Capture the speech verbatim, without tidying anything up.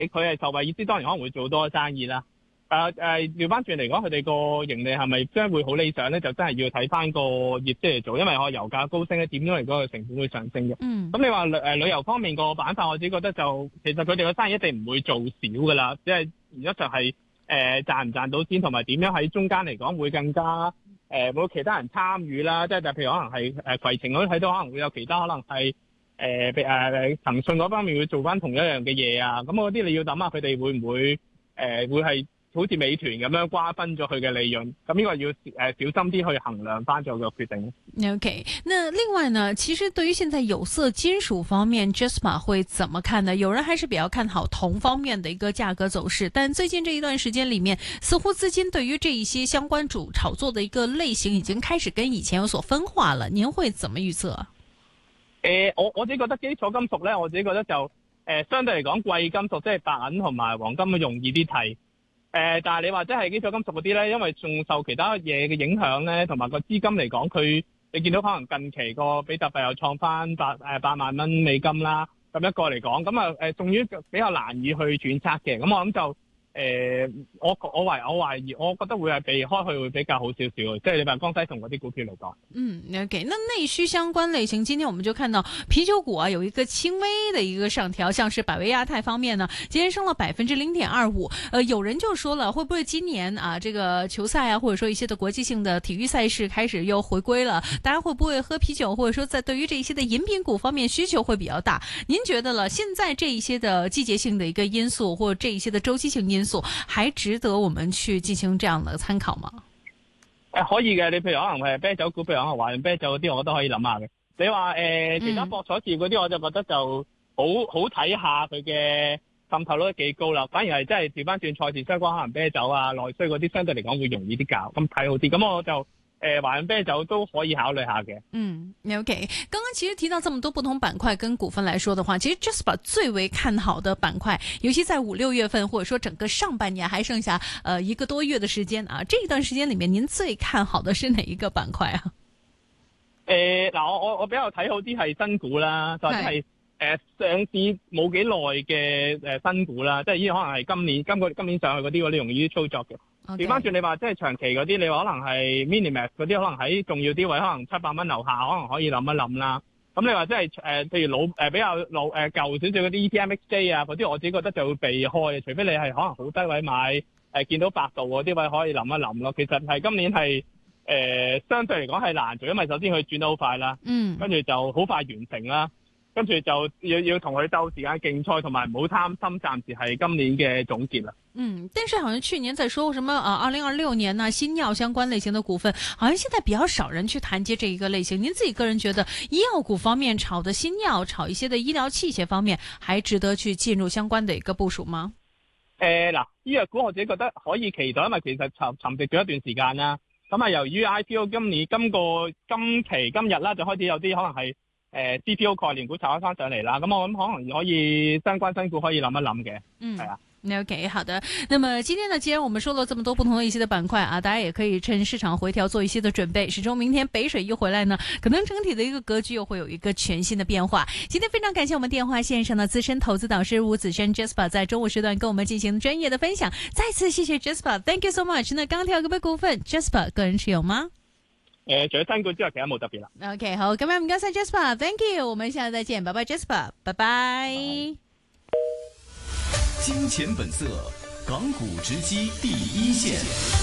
佢係受惠意思，當然可能會做多生意啦。誒誒調翻轉嚟講，佢哋個盈利係咪將會好理想咧？就真係要睇翻個業績嚟做，因為我油價高升咧，點樣嚟講個成本會上升嘅。 嗯。 咁你話誒旅遊方面個板塊，我自己覺得就其實佢哋個生意一定唔會做少噶啦，即係而家就係誒賺唔賺到錢，同埋點樣喺中間嚟講會更加誒冇、呃、其他人參與啦。即係就譬如可能係誒攜程嗰啲睇到可能會有其他可能係誒誒騰訊嗰方面會做翻同一樣嘅嘢啊。咁嗰啲你要諗下佢哋會唔會誒、呃、會係？好似美團咁樣瓜分咗佢嘅利潤，咁呢個要誒、呃、小心啲去衡量翻咗個決定。 OK，那另外呢，其實對於現在有色金屬方面 ，Jasper 會怎麼看呢？有人還是比較看好銅方面的一個價格走勢，但最近這一段時間裏面，似乎資金對於這一些相關主炒作的一個類型，已經開始跟以前有所分化了。您會怎麼預測？誒、 呃，我我自己覺得基礎金屬咧，我自己覺得就誒、呃、相對嚟講貴金屬，即係白銀同埋黃金，容易啲睇。誒、呃，但係你話即係基礎金屬嗰啲咧，因為仲受其他嘢嘅影響咧，同埋個資金嚟講，佢你見到可能近期個比特幣又創翻八誒八萬蚊美金啦，咁一個嚟講，咁啊誒，仲要比較難以去揣測嘅，咁我諗就。誒、呃，我我懷我懷疑，我覺得會係避開去會比較好少少，即係你話江西銅嗰啲股票嚟講。 嗯 ，OK，那內需相關類型，今天我們就看到啤酒股啊有一個輕微的一個上調，像是百威亞太方面呢，今天升了百分之零點二五。呃，有人就說了，會不會今年啊這個球賽啊，或者說一些的國際性的體育賽事開始又回歸了，大家會不會喝啤酒，或者說在對於這一些的飲品股方面需求會比較大？您覺得了，現在這一些的季節性的一個因素，或者這一些的周期性因素因素還值得我們去進行這樣的參考嗎？ 誒，可以嘅，你譬如可能係啤酒股，譬如可能華潤啤酒嗰啲，我都可以諗下嘅。你話誒、呃、其他博彩業嗰啲，我就覺得就好好睇下佢嘅滲透率都幾高啦。反而係真係調翻轉賽事相關，可能啤酒啊、內需嗰啲，相對嚟講會容易啲搞，咁睇好啲。咁我就。誒，華潤啤酒都可以考慮下嘅。 嗯 ，OK。剛剛其實提到這麼多不同板塊跟股份來說的話，其實 Jasper 最為看好的板塊，尤其在五六月份，或者說整個上半年還剩下呃一個多月的時間啊，這一段時間裏面，您最看好的是哪一個板塊啊？ 誒，嗱，我我我比較睇好啲係新股啦，就係誒上市冇幾耐嘅誒新股啦，即係呢可能係今年今個今年上去嗰啲，嗰啲容易啲操作嘅。調翻轉你話即係長期嗰啲，你話可能係 Minimax 嗰啲，可能喺重要啲位，可能七百蚊樓下，可能可以諗一諗啦。咁你話即係誒，譬如老誒、呃、比較老誒舊少少嗰啲 E T M X J 啊嗰啲，我自己覺得就會避開，除非你係可能好低位買誒、呃，見到百度嗰啲位可以諗一諗咯。其實係今年係誒、呃、相對嚟講係難做，因為首先佢轉得好快啦，嗯，跟住就好快完成啦。跟住就要要同佢鬥時間競賽，同埋唔好貪心，暫時係今年嘅總結啦。 嗯，但是好像去年在說什麼啊，二零二六年呢，新藥相關類型的股份，好像現在比較少人去談接這一個類型。您自己個人覺得，醫藥股方面炒的新藥，炒一些的醫療器械方面，還值得去進入相關的一個部署嗎？誒、 呃，嗱，醫藥股我自己覺得可以期待，因為其實沉沉寂咗一段時間啦。咁啊，由於 I P O 今年今個今期今日啦，就開始有啲可能係。誒 C P O 概念股炒翻上嚟啦，咁我諗可能可以相關新股可以諗一諗嘅，嗯，係啊。 OK， 好的。那麼今天呢，既然我們說了這麼多不同的一些的板塊啊，大家也可以趁市場回調做一些的準備。始終明天北水一回來呢，可能整體的一個格局又會有一個全新的變化。今天非常感謝我們電話線上的資深投資導師吳子軒 Jasper 在中午時段跟我們進行專業的分享。再次謝謝 Jasper，Thank you so much。那鋼鐵股份股份 Jasper 個人持有嗎？ 誒、呃，除咗新股之外，其他冇特別啦。 OK， 好，今晚唔該晒 Jasper，Thank you， 我們下次再見，拜拜 Jasper， 拜拜。 金錢本色，港股直擊第一線。